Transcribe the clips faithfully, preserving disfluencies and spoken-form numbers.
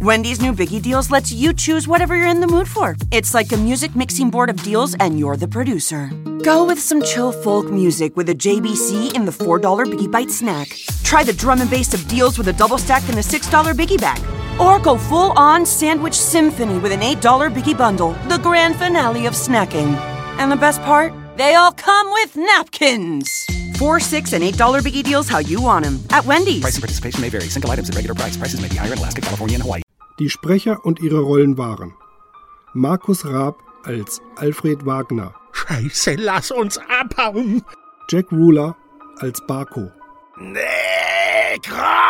Wendy's new Biggie Deals lets you choose whatever you're in the mood for. It's like a music mixing board of deals, and you're the producer. Go with some chill folk music with a J B C in the four dollar Biggie Bite snack. Try the drum and bass of deals with a double stack in the six dollar Biggie Bag. Or go full-on sandwich symphony with an eight dollar Biggie Bundle, the grand finale of snacking. And the best part? They all come with napkins. Four, six, and eight dollar Biggie Deals how you want them. At Wendy's. Price and participation may vary. Single items at regular price. Prices may be higher in Alaska, California, and Hawaii. Die Sprecher und ihre Rollen waren Markus Raab als Alfred Wagner. Scheiße, lass uns abhauen. Jack Ruler als Barko. Negra!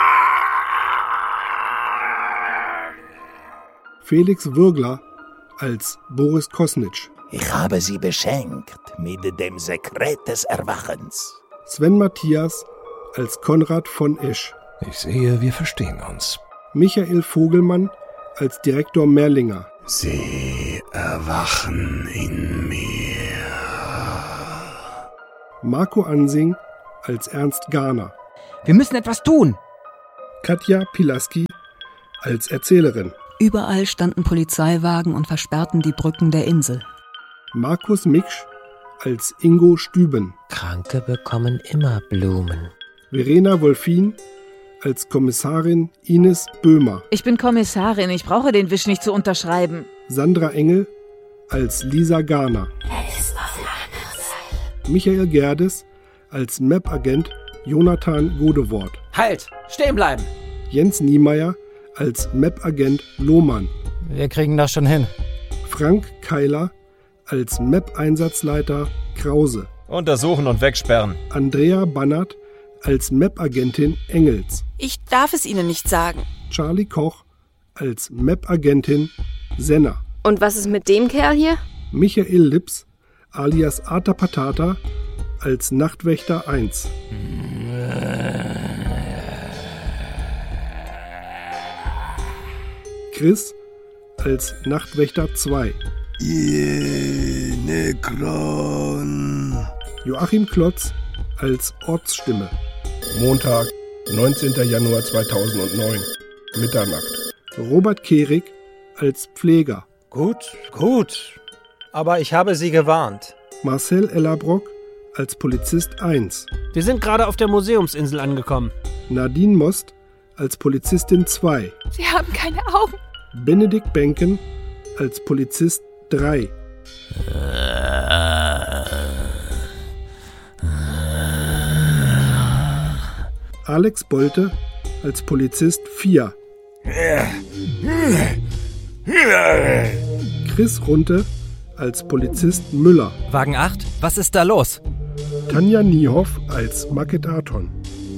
Felix Würgler als Boris Kosnitsch. Ich habe sie beschenkt mit dem Sekret des Erwachens. Sven Matthias als Konrad von Esch. Ich sehe, wir verstehen uns. Michael Vogelmann als Direktor Merlinger. Sie erwachen in mir. Marco Ansing als Ernst Garner. Wir müssen etwas tun. Katja Pilaski als Erzählerin. Überall standen Polizeiwagen und versperrten die Brücken der Insel. Markus Miksch als Ingo Stüben. Kranke bekommen immer Blumen. Verena Wolfin als Kommissarin Ines Böhmer. Ich bin Kommissarin, ich brauche den Wisch nicht zu unterschreiben. Sandra Engel als Lisa Garner. Michael Gerdes als M A P-Agent Jonathan Godewort. Halt! Stehen bleiben! Jens Niemeyer als M A P-Agent Lohmann. Wir kriegen das schon hin. Frank Keiler als M A P-Einsatzleiter Krause. Untersuchen und wegsperren. Andrea Bannert als M A P-Agentin Engels. Ich darf es Ihnen nicht sagen. Charlie Koch als M A P-Agentin Senner. Und was ist mit dem Kerl hier? Michael Lips alias Ata Patata als Nachtwächter eins. Chris als Nachtwächter zwei. Nekron. Joachim Klotz als Ortsstimme. Montag, neunzehnter Januar zweitausendneun, Mitternacht. Robert Kehrig als Pfleger. Gut, gut. Aber ich habe Sie gewarnt. Marcel Ellerbrock als Polizist eins. Wir sind gerade auf der Museumsinsel angekommen. Nadine Most als Polizistin zwei. Sie haben keine Augen. Benedikt Benken als Polizist drei. Alex Bolte als Polizist vier. Chris Runte als Polizist Müller. Wagen acht, was ist da los? Tanja Niehoff als Maketaton.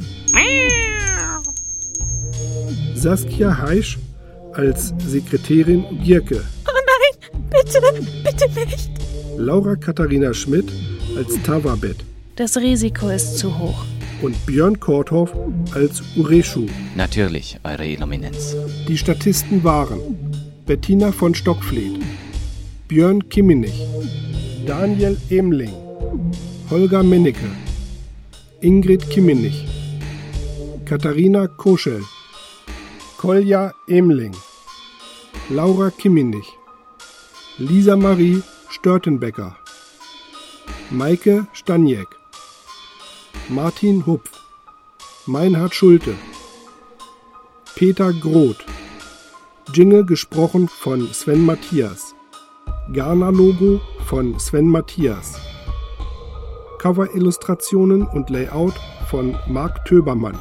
Saskia Heisch als Sekretärin Gierke. Oh nein, bitte, bitte nicht. Laura Katharina Schmidt als Tavabet. Das Risiko ist zu hoch. Und Björn Korthoff als Ureschu. Natürlich, Eure Eminenz. Die Statisten waren Bettina von Stockfleet, Björn Kimminich, Daniel Emling, Holger Mennecke, Ingrid Kimminich, Katharina Koschel, Kolja Emling, Laura Kimminich, Lisa Marie Störtenbecker, Maike Staniek, Martin Hupf, Meinhard Schulte, Peter Groth. Jingle gesprochen von Sven Matthias. Garner-Logo von Sven Matthias. Cover-Illustrationen und Layout von Marc Töbermann.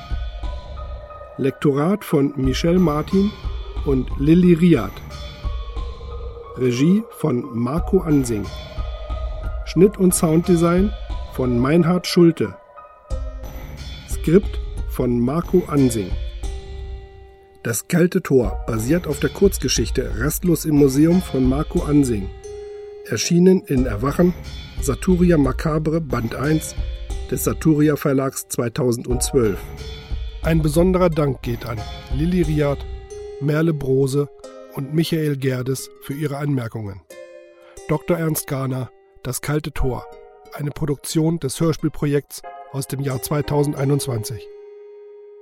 Lektorat von Michelle Martin und Lilly Riad. Regie von Marco Ansing. Schnitt und Sounddesign von Meinhard Schulte. Skript von Marco Ansing. Das kalte Tor basiert auf der Kurzgeschichte Rastlos im Museum von Marco Ansing. Erschienen in Erwachen, Saturia Macabre Band eins des Saturia Verlags zweitausendzwölf. Ein besonderer Dank geht an Lilly Riad, Merle Brose und Michael Gerdes für ihre Anmerkungen. Doktor Ernst Garner, Das kalte Tor, eine Produktion des Hörspielprojekts aus dem Jahr zweitausendeinundzwanzig.